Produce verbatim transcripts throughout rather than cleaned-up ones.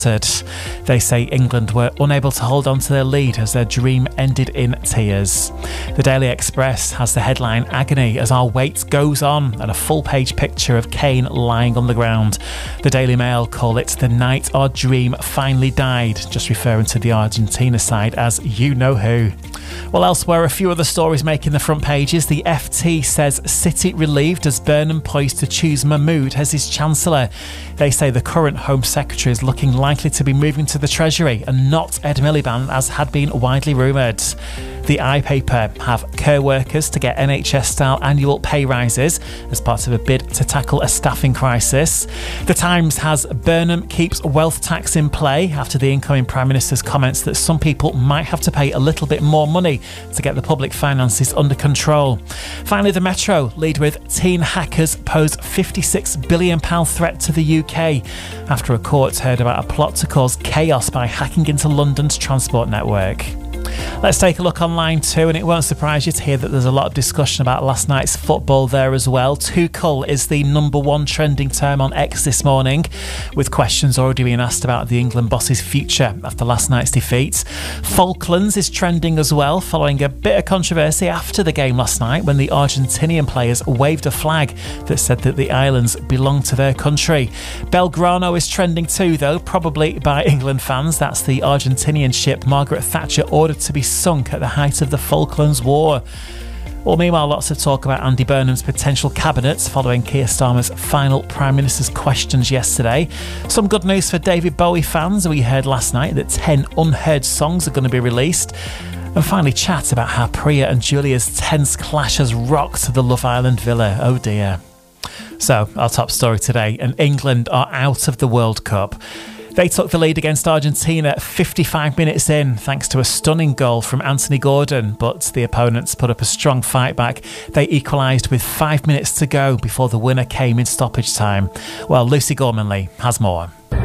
They say England were unable to hold on to their lead as their dream ended in tears. The Daily Express has the headline "Agony as our wait goes on" and a full-page picture of Kane lying on the ground. The Daily Mail call it "the night our dream finally died," just referring to the Argentina side as you-know-who. Well, elsewhere, a few other stories making the front pages. The F T says City relieved as Burnham poised to choose Mahmood as his Chancellor. They say the current Home Secretary is looking likely to be moving to the Treasury and not Ed Miliband, as had been widely rumoured. The iPaper have care workers to get N H S-style annual pay rises as part of a bid to tackle a staffing crisis. The Times has Burnham keeps wealth tax in play after the incoming Prime Minister's comments that some people might have to pay a little bit more money to get the public finances under control. Finally, the Metro lead with teen hackers pose fifty-six billion pounds threat to the U K after a court heard about a plot to cause chaos by hacking into London's transport network. Let's take a look online too, and it won't surprise you to hear that there's a lot of discussion about last night's football there as well. Tuchel is the number one trending term on X this morning, with questions already being asked about the England boss's future after last night's defeat. Falklands is trending as well, following a bit of controversy after the game last night when the Argentinian players waved a flag that said that the islands belong to their country. Belgrano is trending too, though, probably by England fans. That's the Argentinian ship Margaret Thatcher ordered to be sunk at the height of the Falklands War. Well, meanwhile, lots of talk about Andy Burnham's potential cabinet following Keir Starmer's final Prime Minister's questions yesterday. Some good news for David Bowie fans. We heard last night that ten unheard songs are going to be released. And finally, chat about how Priya and Julia's tense clash has rocked the Love Island villa. Oh dear. So, our top story today, and England are out of the World Cup. They took the lead against Argentina fifty-five minutes in, thanks to a stunning goal from Anthony Gordon, but the opponents put up a strong fight back. They equalised with five minutes to go before the winner came in stoppage time. Well, Lucy Gormanley has more.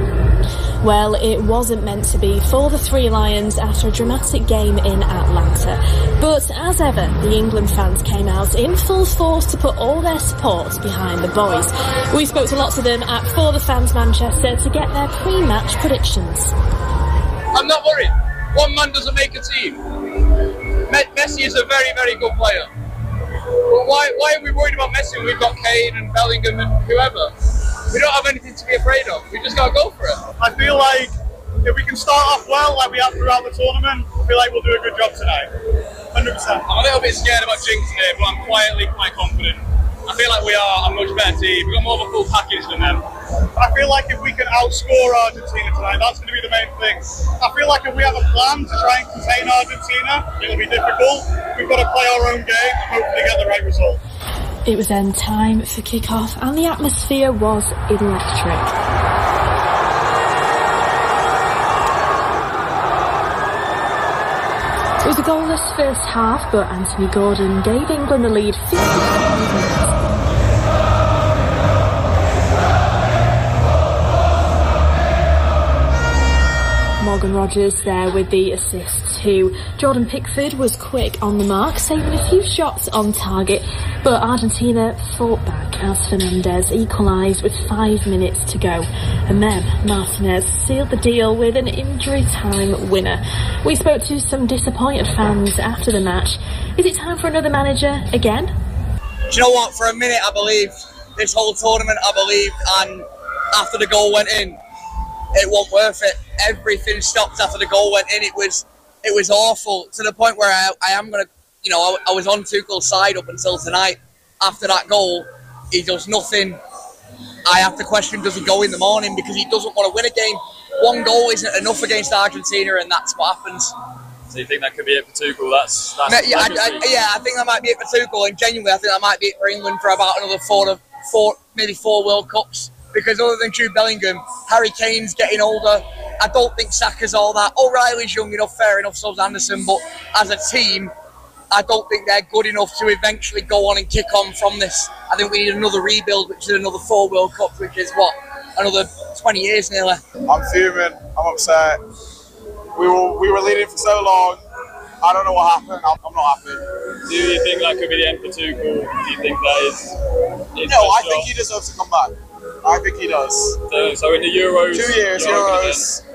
Well, it wasn't meant to be for the Three Lions after a dramatic game in Atlanta. But as ever, the England fans came out in full force to put all their support behind the boys. We spoke to lots of them at For the Fans Manchester to get their pre-match predictions. I'm not worried. One man doesn't make a team. Messi is a very, very good player. But why, why are we worried about Messi when we've got Kane and Bellingham and whoever? We don't have anything to be afraid of. We just got to go for it. I feel like if we can start off well, like we have throughout the tournament, I feel like we'll do a good job tonight. one hundred percent. I'm a little bit scared about jinxing it, but I'm quietly quite confident. I feel like we are a much better team. We've got more of a full package than them. I feel like if we can outscore Argentina tonight, that's going to be the main thing. I feel like if we have a plan to try and contain Argentina, it'll be difficult. We've got to play our own game and hopefully get the right result. It was then time for kick-off and the atmosphere was electric. It was a goalless first half, but Anthony Gordon gave England the lead fifty-five minutes. Morgan Rogers there with the assist too. Jordan Pickford was quick on the mark, saving a few shots on target, but Argentina fought back as Fernandez equalised with five minutes to go. And then Martinez sealed the deal with an injury time winner. We spoke to some disappointed fans after the match. Is it time for another manager again? Do you know what? For a minute I believed, this whole tournament I believed, and after the goal went in, it wasn't worth it. Everything stopped after the goal went in. It was it was awful, to the point where I, I am going to, you know, I, I was on Tuchel's side up until tonight. After that goal, he does nothing. I have to question, does he go in the morning, because he doesn't want to win a game. One goal isn't enough against Argentina, and that's what happens. So you think that could be it for Tuchel? That's, that's yeah, I, I, yeah, I think that might be it for Tuchel, and genuinely I think that might be it for England for about another four, four maybe four World Cups. Because other than Jude Bellingham, Harry Kane's getting older. I don't think Saka's all that. O'Reilly's young enough, fair enough, so's Anderson. But as a team, I don't think they're good enough to eventually go on and kick on from this. I think we need another rebuild, which is another four World Cups, which is, what, another twenty years nearly. I'm fuming. I'm upset. We were, we were leading for so long. I don't know what happened. I'm, I'm not happy. Do you think that could be the end for Tuchel? Do you think that is... is no, I shot? think he deserves to come back. I think he does. So, so in the Euros, Two years, you're hoping Euros.